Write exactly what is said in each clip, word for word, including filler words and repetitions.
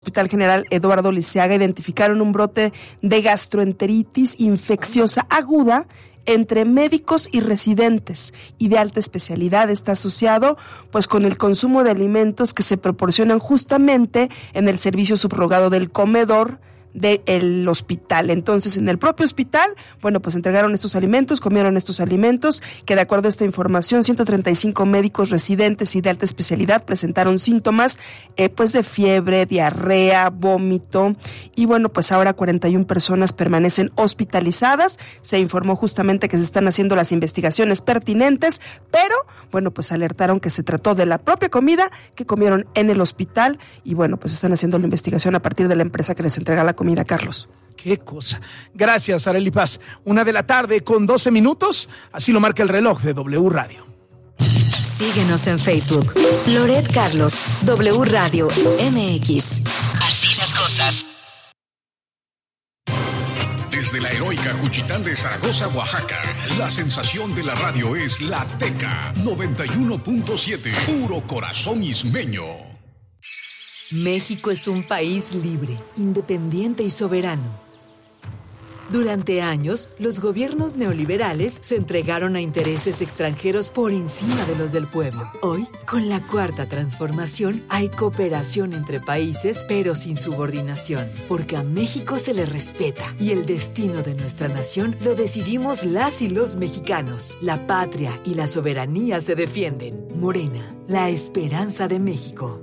Hospital General Eduardo Liceaga identificaron un brote de gastroenteritis infecciosa aguda entre médicos y residentes y de alta especialidad. Está asociado pues con el consumo de alimentos que se proporcionan justamente en el servicio subrogado del comedor del hospital. Entonces, en el propio hospital, bueno, pues entregaron estos alimentos, comieron estos alimentos, que de acuerdo a esta información, ciento treinta y cinco médicos residentes y de alta especialidad presentaron síntomas eh, pues de fiebre, diarrea, vómito, y bueno, pues ahora cuarenta y una personas permanecen hospitalizadas. Se informó justamente que se están haciendo las investigaciones pertinentes, pero bueno, pues alertaron que se trató de la propia comida que comieron en el hospital, y bueno, pues están haciendo la investigación a partir de la empresa que les entrega la comida, Carlos. Qué cosa. Gracias, Arely Paz. Una de la tarde con doce minutos. Así lo marca el reloj de W Radio. Síguenos en Facebook. Loret Carlos, W Radio M X. Así las cosas. Desde la heroica Juchitán de Zaragoza, Oaxaca, la sensación de la radio es La Teca noventa y uno punto siete. Puro corazón ismeño. México es un país libre, independiente y soberano. Durante años, los gobiernos neoliberales se entregaron a intereses extranjeros por encima de los del pueblo. Hoy, con la Cuarta Transformación, hay cooperación entre países, pero sin subordinación, porque a México se le respeta y el destino de nuestra nación lo decidimos las y los mexicanos. La patria y la soberanía se defienden. Morena, la esperanza de México.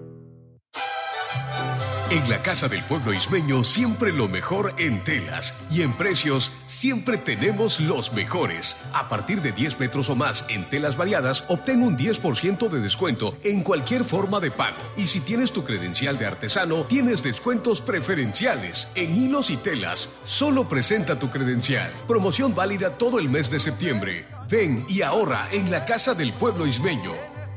En la Casa del Pueblo Ismeño siempre lo mejor en telas y en precios siempre tenemos los mejores. A partir de diez metros o más en telas variadas, obtén un diez por ciento de descuento en cualquier forma de pago. Y si tienes tu credencial de artesano, tienes descuentos preferenciales en hilos y telas. Solo presenta tu credencial. Promoción válida todo el mes de septiembre. Ven y ahorra en la Casa del Pueblo Ismeño.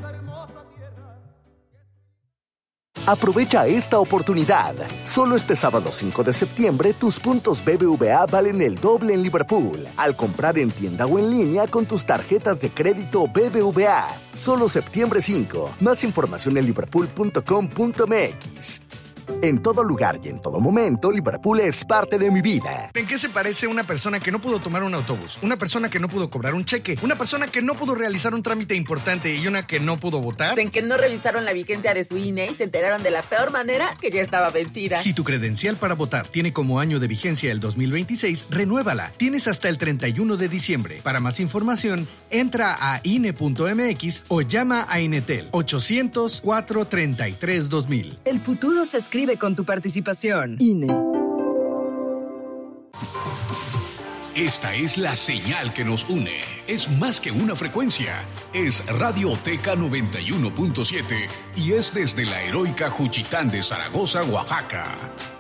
Aprovecha esta oportunidad. Solo este sábado cinco de septiembre, tus puntos B B V A valen el doble en Liverpool al comprar en tienda o en línea con tus tarjetas de crédito B B V A. Solo septiembre cinco. Más información en liverpool punto com punto m x. En todo lugar y en todo momento, Liverpool es parte de mi vida. ¿En qué se parece una persona que no pudo tomar un autobús? Una persona que no pudo cobrar un cheque, una persona que no pudo realizar un trámite importante y una que no pudo votar. En que no revisaron la vigencia de su I N E y se enteraron de la peor manera que ya estaba vencida. Si tu credencial para votar tiene como año de vigencia el dos mil veintiséis, renuévala. Tienes hasta el treinta y uno de diciembre. Para más información, entra a I N E punto m x o llama a Inetel ochocientos, cuatrocientos treinta y tres, dos mil. El futuro se escribe con tu participación. I N E. Esta es la señal que nos une. Es más que una frecuencia. Es Radio Teca noventa y uno punto siete y es desde la heroica Juchitán de Zaragoza, Oaxaca.